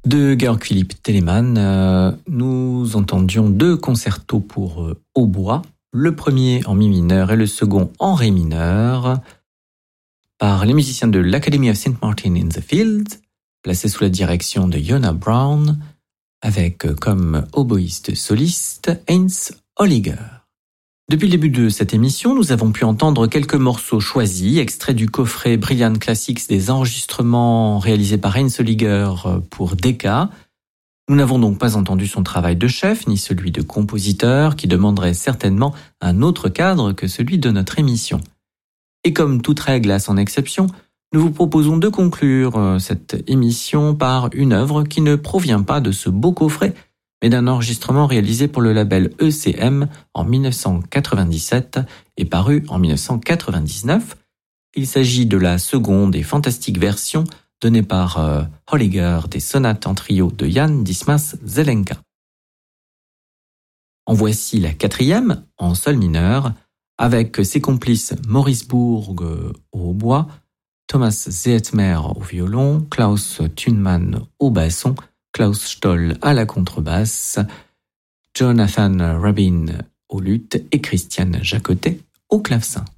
De Georg Philipp Telemann, nous entendions 2 concertos pour hautbois, le premier en mi mineur et le second en ré mineur, par les musiciens de l'Academy of St. Martin in the Fields, placés sous la direction de Yona Brown, avec comme oboïste soliste Heinz Holliger. Depuis le début de cette émission, nous avons pu entendre quelques morceaux choisis, extraits du coffret Brilliant Classics des enregistrements réalisés par Heinz Holliger pour Decca. Nous n'avons donc pas entendu son travail de chef, ni celui de compositeur, qui demanderait certainement un autre cadre que celui de notre émission. Et comme toute règle a son exception, nous vous proposons de conclure cette émission par une œuvre qui ne provient pas de ce beau coffret, mais d'un enregistrement réalisé pour le label ECM en 1997 et paru en 1999. Il s'agit de la seconde et fantastique version donnée par Holliger des sonates en trio de Jan Dismas Zelenka. En voici la 4e, en sol mineur, avec ses complices Maurice Bourg au hautbois, Thomas Zehetmer au violon, Klaus Thunmann au basson, Klaus Stoll à la contrebasse, Jonathan Rabin au luth et Christian Jacotet au clavecin.